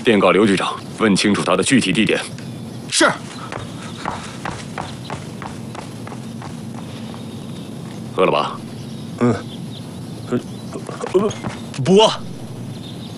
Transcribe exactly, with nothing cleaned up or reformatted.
电告刘局长，问清楚他的具体地点。 是。 饿了吧？ 嗯，呃，不饿。